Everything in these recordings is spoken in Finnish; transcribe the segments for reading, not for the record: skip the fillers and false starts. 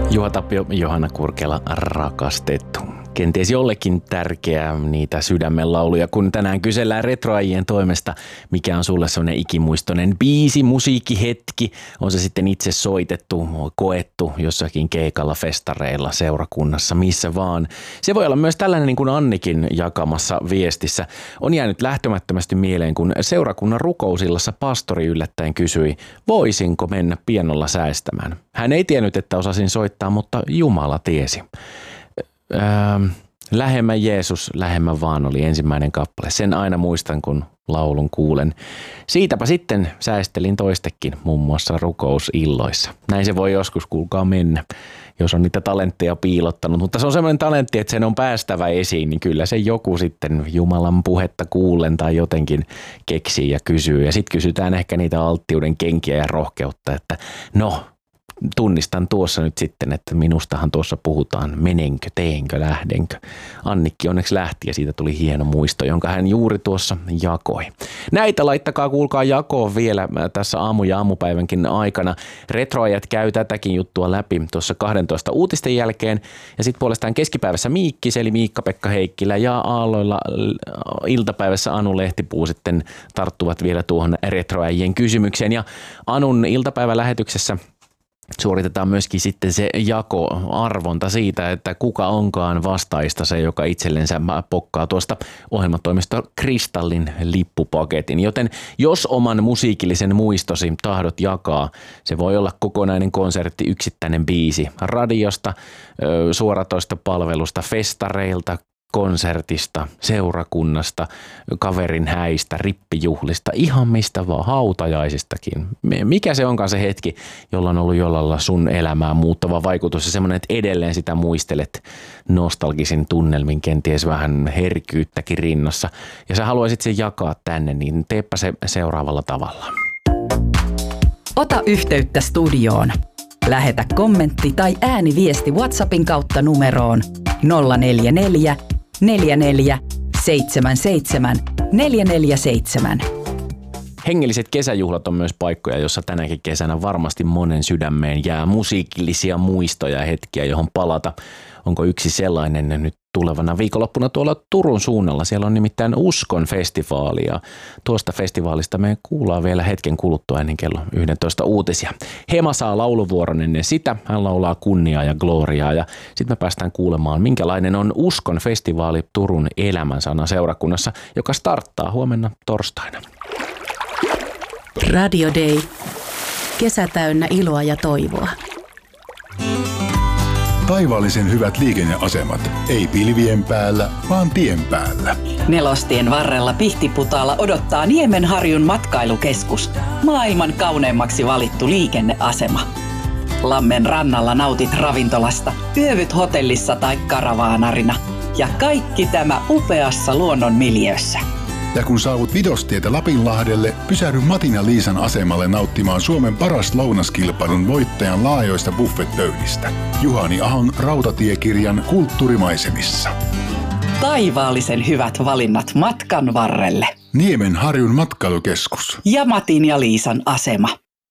Juha Tapio, Johanna Kurkela, rakastettu. Kenties jollekin tärkeää niitä sydämen lauluja, kun tänään kysellään retroajien toimesta, mikä on sulle sellainen ikimuistoinen biisi, musiikkihetki. On se sitten itse soitettu, koettu jossakin keikalla, festareilla, seurakunnassa, missä vaan. Se voi olla myös tällainen niin kuin Annikin jakamassa viestissä. On jäänyt lähtömättömästi mieleen, kun seurakunnan rukousillassa pastori yllättäen kysyi, voisinko mennä pianolla säestämään. Hän ei tiennyt, että osasin soittaa, mutta Jumala tiesi. Lähemmän Jeesus, lähemmän vaan oli ensimmäinen kappale. Sen aina muistan, kun laulun kuulen. Siitäpä sitten säestelin toistekin, muun muassa rukousilloissa. Näin se voi joskus, kuulkaa, mennä, jos on niitä talentteja piilottanut. Mutta se on semmoinen talentti, että sen on päästävä esiin, niin kyllä se joku sitten Jumalan puhetta kuulen tai jotenkin keksii ja kysyy. Ja sitten kysytään ehkä niitä alttiuden kenkiä ja rohkeutta, että no, tunnistan tuossa nyt sitten, että minustahan tuossa puhutaan, menenkö, teenkö, lähdenkö. Annikki onneksi lähti ja siitä tuli hieno muisto, jonka hän juuri tuossa jakoi. Näitä laittakaa, kuulkaa, jakoon vielä tässä aamu- ja aamupäivänkin aikana. Retroajat käy tätäkin juttua läpi tuossa 12 uutisten jälkeen. Ja sitten puolestaan keskipäivässä Miikkis, eli Miikka-Pekka Heikkilä, ja aalloilla iltapäivässä Anu Lehtipuu sitten tarttuvat vielä tuohon retroajien kysymykseen. Ja Anun iltapäivälähetyksessä suoritetaan myöskin sitten se jakoarvonta siitä, että kuka onkaan vastaista se, joka itsellensä pokkaa tuosta ohjelmatoimista Kristallin lippupaketin. Joten jos oman musiikillisen muistosi tahdot jakaa, se voi olla kokonainen konsertti, yksittäinen biisi radiosta, suoratoista palvelusta, festareilta, konsertista, seurakunnasta, kaverin häistä, rippijuhlista, ihan mistä vaan, hautajaisistakin. Mikä se onkaan se hetki, jolla on ollut jollain sun elämää muuttava vaikutus ja semmoinen, että edelleen sitä muistelet nostalgisin tunnelmin, kenties vähän herkkyyttäkin rinnassa. Ja sä haluaisit sen jakaa tänne, niin teepä se seuraavalla tavalla. Ota yhteyttä studioon. Lähetä kommentti tai ääniviesti WhatsAppin kautta numeroon 044 44 77 447. Hengelliset kesäjuhlat on myös paikkoja, jossa tänäkin kesänä varmasti monen sydämeen jää musiikillisia muistoja ja hetkiä, johon palata. Onko yksi sellainen nyt tulevana viikonloppuna tuolla Turun suunnalla? Siellä on nimittäin Uskon festivaali ja tuosta festivaalista me kuullaan vielä hetken kuluttua ennen kello 11 uutisia. Hema saa lauluvuoron ennen sitä. Hän laulaa kunniaa ja gloriaa ja sitten me päästään kuulemaan, minkälainen on Uskon festivaali Turun elämänsana seurakunnassa, joka starttaa huomenna torstaina. Radio Day. Kesä täynnä iloa ja toivoa. Taivaallisen hyvät liikenneasemat. Ei pilvien päällä, vaan tien päällä. Nelostien varrella Pihtiputaalla odottaa Niemenharjun matkailukeskus. Maailman kauneimmaksi valittu liikenneasema. Lammen rannalla nautit ravintolasta, yövyt hotellissa tai karavaanarina. Ja kaikki tämä upeassa luonnon miljöössä. Ja kun saavut Vidostietä Lapinlahdelle, pysähdy Matin ja Liisan asemalle nauttimaan Suomen paras lounaskilpailun voittajan laajoista buffetpöydistä. Juhani Ahon rautatiekirjan Kulttuurimaisemissa. Taivaallisen hyvät valinnat matkan varrelle. Niemenharjun matkailukeskus. Ja Matin ja Liisan asema.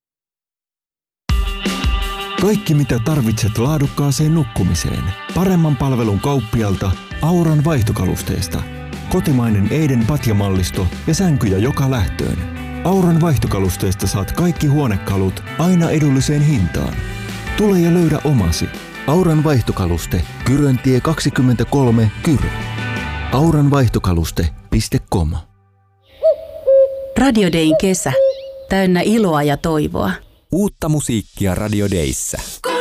Kaikki mitä tarvitset laadukkaaseen nukkumiseen. Paremman palvelun kauppialta Auran vaihtokalusteesta. Kotimainen Eiden patjamallisto ja sänkyjä joka lähtöön. Auran vaihtokalusteesta saat kaikki huonekalut aina edulliseen hintaan. Tule ja löydä omasi. Auran vaihtokaluste, Kyröntie 23, Kyrö. auranvaihtokaluste.com. Radio Dayn kesä. Täynnä iloa ja toivoa. Uutta musiikkia Radio Dayssä.